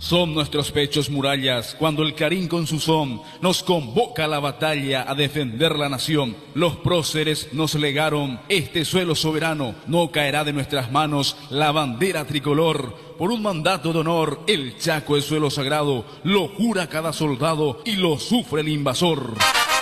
Son nuestros pechos murallas, cuando el Carín con su son nos convoca a la batalla a defender la nación. Los próceres nos legaron este suelo soberano, no caerá de nuestras manos la bandera tricolor. Por un mandato de honor, el Chaco es suelo sagrado, lo jura cada soldado y lo sufre el invasor.